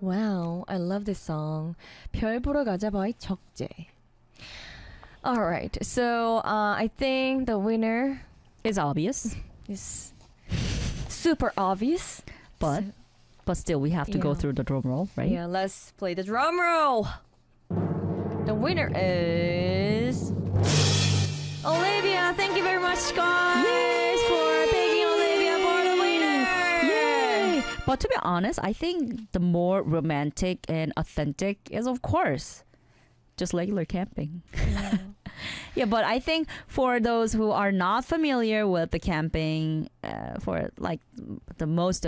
Wow, I love this song. 별 보러 가자 by 적재. All right, so I think the winner It's obvious, is super obvious. but still we have to go Yeah. through the drum roll, right? Yeah, let's play the drum roll. The winner is Olivia. Thank you very much, guys, for picking Olivia for the winner. Yay! But to be honest, I think the more romantic and authentic is, of course, just regular camping. Yeah. Yeah, but I think for those who are not familiar with the camping, for like the most